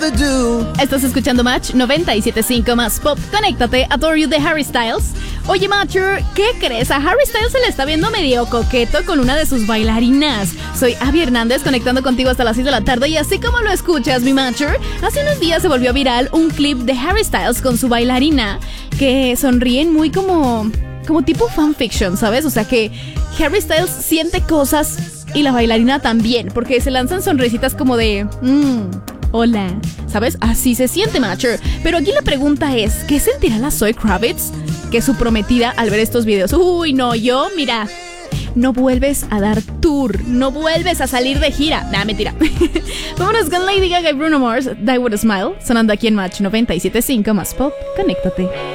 rather do. Estás escuchando Match 97.5 más Pop. Conéctate a Adore You de Harry Styles. Oye, Matcher, ¿qué crees? A Harry Styles se le está viendo medio coqueto con una de sus bailarinas. Soy Abby Hernández, conectando contigo hasta las 6 de la tarde. Y así como lo escuchas, mi Matcher, hace unos días se volvió viral un clip de Harry Styles con su bailarina, que sonríen muy como tipo fanfiction, ¿sabes? O sea que Harry Styles siente cosas y la bailarina también, porque se lanzan sonrisitas como de hola, ¿sabes? Así se siente, Matcher. Pero aquí la pregunta es, ¿qué sentirá la Zoe Kravitz, que es su prometida, al ver estos videos? Uy, no, mira, no vuelves a dar tour, no vuelves a salir de gira. Nah, mentira. Vámonos con Lady Gaga y Bruno Mars, Die With A Smile, sonando aquí en Match 97.5 más Pop. Conéctate.